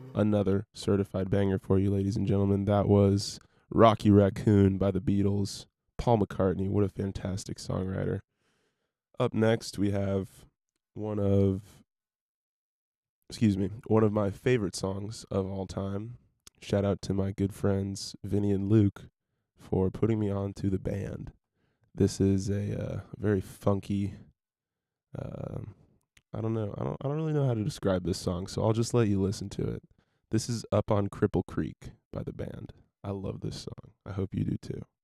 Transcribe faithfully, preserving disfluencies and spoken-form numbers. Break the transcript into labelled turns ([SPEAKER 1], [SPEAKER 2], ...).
[SPEAKER 1] another certified banger for you, ladies and gentlemen. That was Rocky Raccoon by the Beatles. Paul McCartney, what a fantastic songwriter. Up next, we have one of, excuse me, one of my favorite songs of all time. Shout out to my good friends Vinny and Luke for putting me on to the band. This is a uh, very funky. Um, I don't know. I don't. I don't really know how to describe this song, so I'll just let you listen to it. This is "Up on Cripple Creek" by the band. I love this song. I hope you do too.